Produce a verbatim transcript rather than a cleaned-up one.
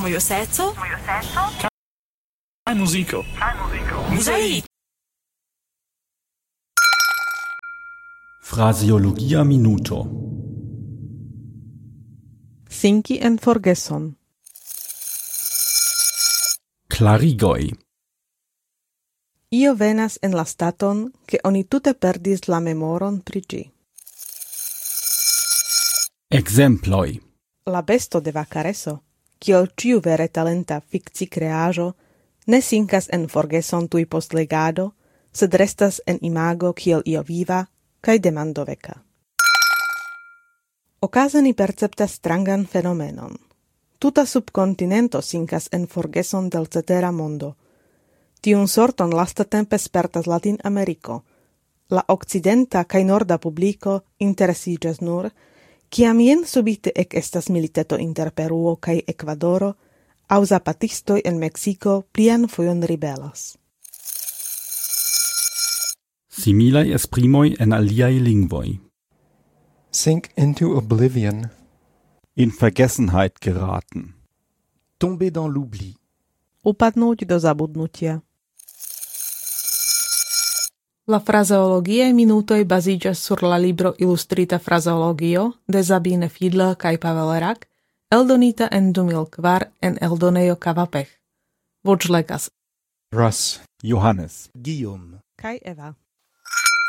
Mojo seco. Mojo seco. Kaj muziko. Kaj muziko. Mozaik. Phraseologia minuto. Thinki en forgeson. Klarigoj. Io venas en la staton, che oni tute perdis la memoron pri ĝi. Ekzemploj. La besto de Vacareso, kiel ĉiu vere talenta fikci kreaĵo, ne sinkas en forgeson tuj post legado, sed restas en imago kiel io viva kaj demandoveka. Okaze ni perceptas strangan fenomenon. Tuta subkontinento sinkas en forgeson del cetera mondo. Tiun sorton lastatempe spertas Latin Ameriko. La occidenta kaj norda publiko interesiĝas nur, kiam jen subite ek estas militeto inter Peruo kaj Ekvadoro, aŭ zapatistoj en Meksiko plian fojon ribelas. Similaj esprimoj en aliaj lingvoj. Sink into oblivion. In Vergessenheit geraten. Tomber dans l'oubli. Upadnúť do zabudnutia. La frazeologiae minutoj baziĝas sur la libro Ilustrita frazeologio de Sabine Fiedler kaj Pavel Rak, eldonita en du mil kvar en eldonejo Kavapech. Voĉlegas Russ. Johannes. Guillaume. kaj Eva.